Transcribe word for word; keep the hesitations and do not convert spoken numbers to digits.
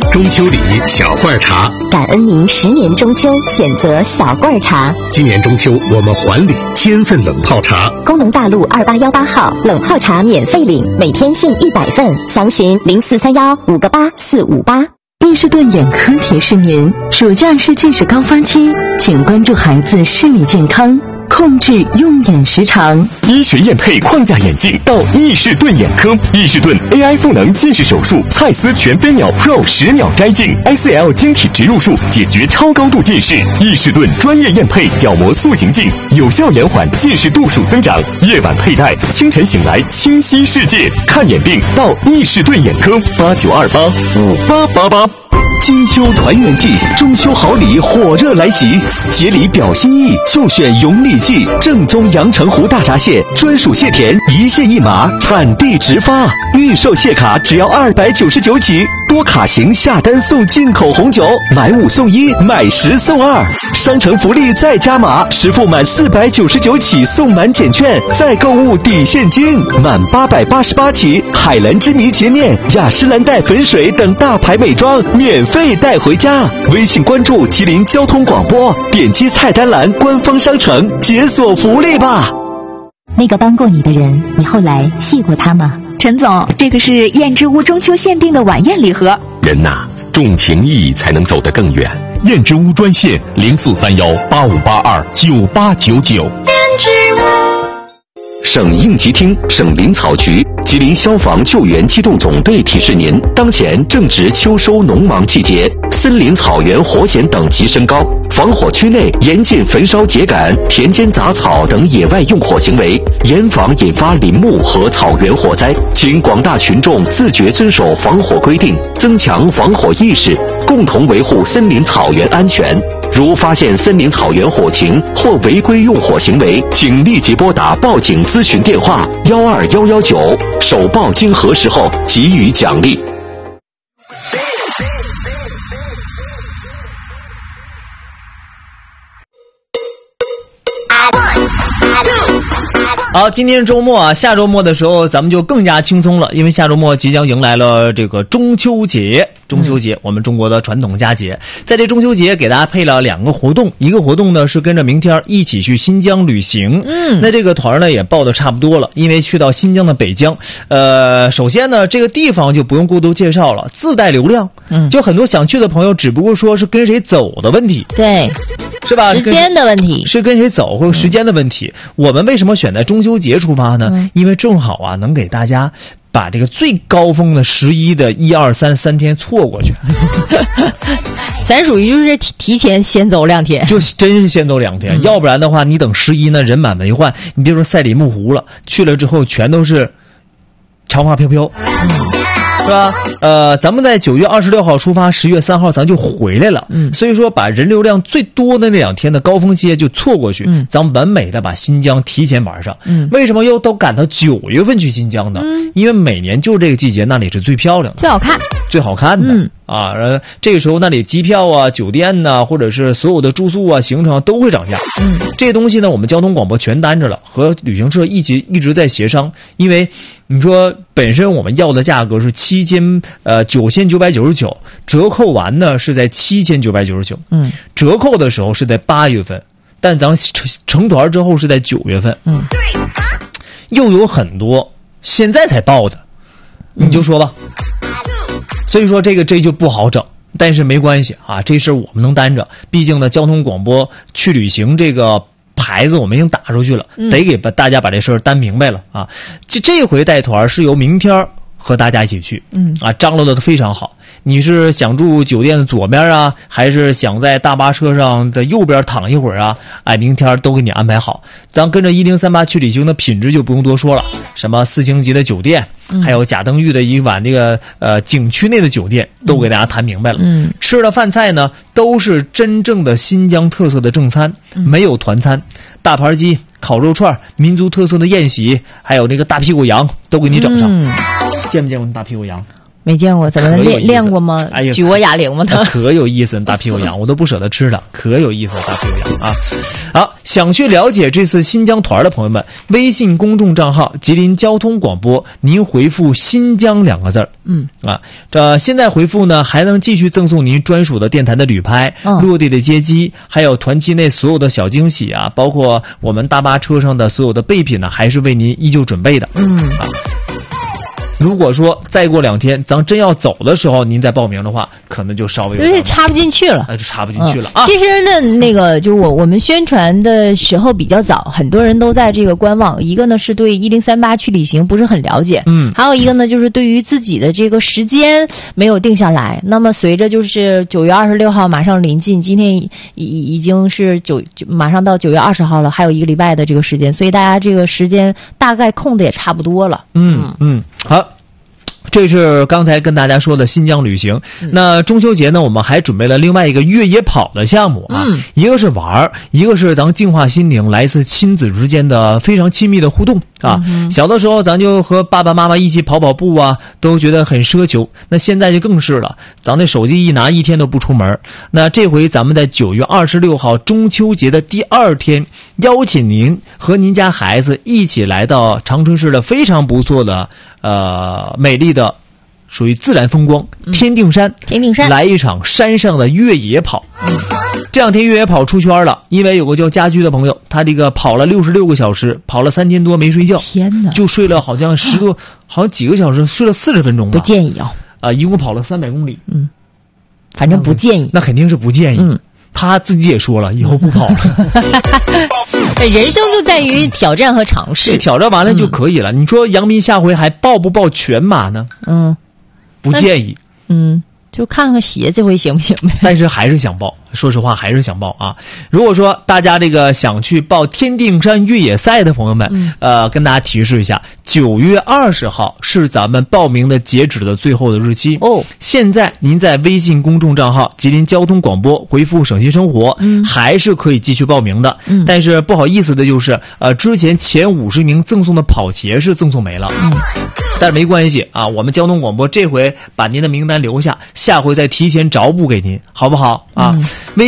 中秋礼小罐茶， 感恩您十年中秋选择小罐茶。 今年中秋我们还礼千份冷泡茶。 工农大路二八幺八号冷泡茶免费领，每天限一百份，详询零四三幺五个八四五八。 伊士顿眼科提示您，暑假是近视高发期，请关注孩子视力健康，控制用眼时长。 医学验配框架眼镜到伊士顿眼科，伊士顿 A I 赋能近视手术，蔡司全飞秒 Pro 十秒摘镜 ，S L 晶体植入术解决超高度近视。伊士顿专业验配角膜塑形镜，有效延缓近视度数增长。夜晚佩戴，清晨醒来清晰世界。看眼病到伊士顿眼科，八九二八五八八八。 金秋团圆季，中秋好礼火热来袭，节礼表心意就选永礼记正宗阳澄湖大闸蟹，专属蟹田，一蟹一码，产地直发，预售蟹卡只要二百九十九起，多卡型下单送进口红酒，买五送一，买十送二，商城福利再加码，实付满四百九十九起送满减券，再购物抵现金，满八百八十八起，海蓝之谜洁面、雅诗兰黛粉水等大牌美妆免费带回家。微信关注吉林交通广播，点击菜单栏官方商城解锁福利吧。 那个帮过你的人，你后来谢过他吗？ 陈总，这个是燕之屋中秋限定的晚宴礼盒。 人呐，重情义才能走得更远。 燕之屋专线零四三幺八五八二九八九九。燕之屋。 省应急厅、省林草局、吉林消防救援机动总队提示您：当前正值秋收农忙季节，森林草原火险等级升高，防火区内严禁焚烧秸秆、田间杂草等野外用火行为，严防引发林木和草原火灾。请广大群众自觉遵守防火规定，增强防火意识，共同维护森林草原安全。如发现森林草原火情或违规用火行为，请立即拨打报警咨询电话幺二幺幺九，首报经核实后给予奖励。 好，今天是周末啊，下周末的时候咱们就更加轻松了，因为下周末即将迎来了这个中秋节。中秋节，我们中国的传统佳节，在这中秋节给大家配了两个活动，一个活动呢是跟着明天一起去新疆旅行，嗯，那这个团呢也报的差不多了，因为去到新疆的北疆，呃，首先呢这个地方就不用过多介绍了，自带流量，嗯，就很多想去的朋友，只不过说是跟谁走的问题， 对， 是吧？ 时间的问题， 是跟谁走或者时间的问题。我们为什么选在中秋节出发呢？嗯、因为正好啊，能给大家把这个最高峰的十一的一二三三天错过去。 咱属于就是提提前先走两天， 就真是先走两天，嗯、要不然的话，你等十一呢人满为患。你别说赛里木湖了，去了之后全都是长发飘飘。嗯是吧？呃，咱们在九月二十六号出发，十月三号咱就回来了。嗯，所以说把人流量最多的那两天的高峰期就错过去。嗯，咱们完美的把新疆提前玩上。嗯，为什么又都赶到九月份去新疆呢？嗯，因为每年就这个季节那里是最漂亮的、 最好看、 最好看的。嗯啊，呃，这个时候那里机票啊、酒店呐、啊，或者是所有的住宿啊、行程啊都会涨价。嗯，这些东西呢，我们交通广播全担着了，和旅行社一起一直在协商，因为。你说本身我们要的价格是七千呃九千九百九十九，折扣完呢是在七千九百九十九。嗯，折扣的时候是在八月份，但咱成成团之后是在九月份。嗯，又有很多现在才报的，你就说吧。嗯、所以说这个这就不好整，但是没关系啊，这事儿我们能担着。毕竟呢，交通广播去旅行这个。牌子我们已经打出去了，得给大家把这事儿担明白了啊！这这回带团是由明天和大家一起去，嗯啊，张罗的都非常好。你是想住酒店的左边啊，还是想在大巴车上的右边躺一会儿啊？哎，明天都给你安排好。咱跟着一零三八去旅行的品质就不用多说了，什么四星级的酒店，嗯、还有贾登峪的一晚这个呃景区内的酒店，都给大家谈明白了。嗯，吃的饭菜呢都是真正的新疆特色的正餐，嗯、没有团餐，大盘鸡、烤肉串、民族特色的宴席，还有那个大屁股羊都给你整上。嗯，见没见过那大屁股羊？ 没见过，怎么练练过吗？ 哎呀， 举过哑铃吗？他可有意思，大屁股羊，我都不舍得吃它，可有意思，大屁股羊啊！好，想去了解这次新疆团的朋友们，微信公众账号吉林交通广播，您回复“新疆”两个字儿， 嗯啊，这现在回复呢，还能继续赠送您专属的电台的旅拍、 嗯、 落地的接机，还有团期内所有的小惊喜啊，包括我们大巴车上的所有的备品呢，还是为您依旧准备的， 嗯啊。如果说再过两天咱真要走的时候您再报名的话，可能就稍微有点插不进去了， 那就插不进去了、嗯、 啊。其实呢，那个就是我我们宣传的时候比较早，很多人都在这个观望。一个呢是对一零三八去旅行不是很了解， 嗯， 还有一个呢就是对于自己的这个时间没有定下来。那么随着就是九月二十六号马上临近，今天已已经是九马上到九月二十号了，还有一个礼拜的这个时间，所以大家这个时间大概空的也差不多了。 嗯嗯，好。这是刚才跟大家说的新疆旅行、嗯、那中秋节呢我们还准备了另外一个越野跑的项目啊、 嗯、 一个是玩，一个是咱净化心灵，来自亲子之间的非常亲密的互动啊、 嗯、 小的时候咱就和爸爸妈妈一起跑跑步啊，都觉得很奢求，那现在就更是了，咱那手机一拿一天都不出门。那这回咱们在九月二十六号中秋节的第二天，邀请您和您家孩子一起来到长春市的非常不错的呃美丽的属于自然风光天定山， 天定山来一场山上的越野跑。 嗯， 这两天越野跑出圈了，因为有个叫家居的朋友，他这个跑了六十六个小时，跑了三天多没睡觉， 天哪， 就睡了好像十多、嗯、好像几个小时，睡了四十分钟吧。 不建议啊、 哦，啊，一共跑了三百公里。 嗯，反正不建议。 那肯定是不建议。 嗯， 他自己也说了，以后不跑了。 人生就在于挑战和尝试， 挑战完了就可以了。嗯、你说杨斌下回还报不报全马呢？ 嗯， 不建议。 嗯，就看看鞋这回行不行呗。 但是还是想报，说实话还是想报啊。如果说大家这个想去报天定山越野赛的朋友们， 嗯、 呃，跟大家提示一下，九月二十号是咱们报名的截止的最后的日期哦。 现在您在微信公众账号吉林交通广播回复省心生活， 嗯， 还是可以继续报名的。 嗯， 但是不好意思的就是，呃，之前前五十名赠送的跑鞋是赠送没了。 嗯， 但是没关系啊，我们交通广播这回把您的名单留下，下回再提前找补给您，好不好啊？ 嗯， 微